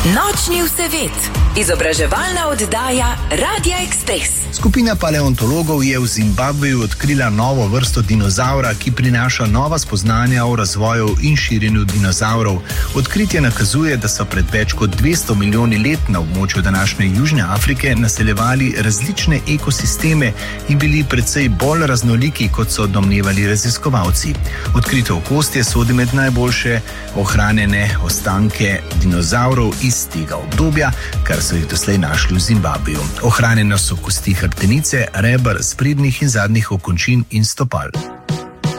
Nočni vsevet, izobraževalna oddaja Radia Ekspres. Skupina paleontologov je v Zimbabveju odkrila novo vrsto dinozavra, ki prinaša nova spoznanja o razvoju in širjenju dinozavrov. Odkritje nakazuje, da so pred več kot 200 milijoni let na območju današnje Južne Afrike naseljevali različne ekosisteme in bili precej bolj raznoliki, kot so domnevali raziskovalci. Odkrito okostje sodi med najboljše ohranjene ostanke dinozavrov iz tega obdobja, kar so jih doslej našli v Zimbabveju. Ohranjene so kosti hrbtenice, reber, sprednjih in zadnjih okončin in stopal.